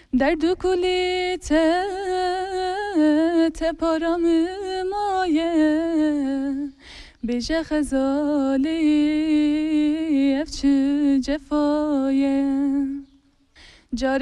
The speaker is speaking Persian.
در دو کلیت تپارم مایه بیشه خزالی افچه جفایه